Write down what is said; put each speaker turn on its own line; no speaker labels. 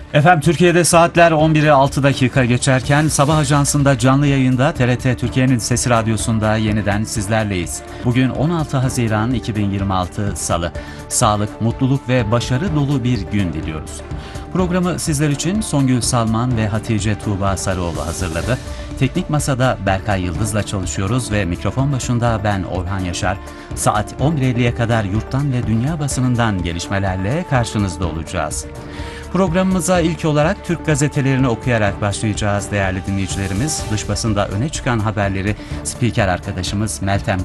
Efendim Türkiye'de saatler 11'e 6 dakika geçerken Sabah Ajansı'nda canlı yayında TRT Türkiye'nin Sesi Radyosu'nda yeniden sizlerleyiz. Bugün 16 Haziran 2026 Salı. Sağlık, mutluluk ve başarı dolu bir gün diliyoruz. Programı sizler için Songül Salman ve Hatice Tuğba Sarıoğlu hazırladı. Teknik Masa'da Berkay Yıldız'la çalışıyoruz ve mikrofon başında ben Orhan Yaşar. Saat 11.50'ye kadar yurttan ve dünya basınından gelişmelerle karşınızda olacağız. Programımıza ilk olarak Türk gazetelerini okuyarak başlayacağız değerli dinleyicilerimiz. Dış basında öne çıkan haberleri spiker arkadaşımız Meltem